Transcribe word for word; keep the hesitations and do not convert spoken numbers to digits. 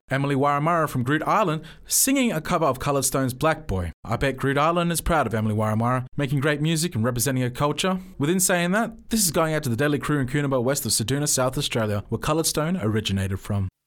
Emily Waramara from Groot Island singing a cover of Coloured Stone's Black Boy. I bet Groot Island is proud of Emily Waramara, making great music and representing her culture. Within saying that, this is going out to the Daily Crew in Coonamble, west of Ceduna, South Australia, where Coloured Stone originated from.